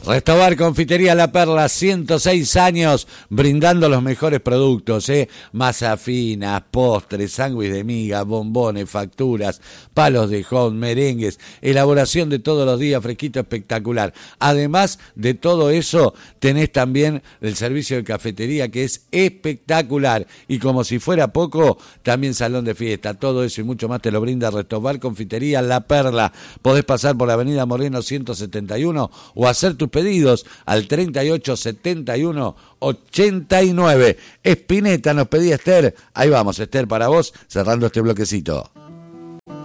Restobar Confitería La Perla, 106 años, brindando los mejores productos, masa fina, postres, sándwich de miga, bombones, facturas, palos de jón, merengues, elaboración de todos los días, fresquito, espectacular. Además de todo eso, tenés también el servicio de cafetería que es espectacular. Y como si fuera poco, también salón de fiesta, todo eso y mucho más te lo brinda Restobar Confitería La Perla. Podés pasar por la avenida Moreno 171 o hacer tus pedidos al 3871-89. Spinetta nos pedía Esther. Ahí vamos, Esther, para vos, cerrando este bloquecito.